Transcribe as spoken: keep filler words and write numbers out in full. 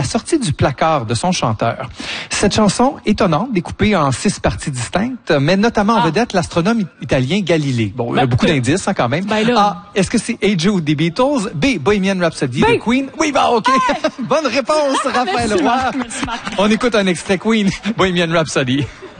la sortie du placard de son chanteur. Cette chanson, étonnante, découpée en six parties distinctes, met notamment en Ah. vedette l'astronome italien Galilée. Bon, il y a Ben, beaucoup euh, d'indices hein, quand même. ben là. A, est-ce que c'est Hey Jude des Beatles? B, Bohemian Rhapsody Ben. de Queen? Oui, bah ok. Bonne réponse, Raphaël Merci, Roy. Marc. Merci, Marc. On écoute un extrait Queen, Bohemian Rhapsody.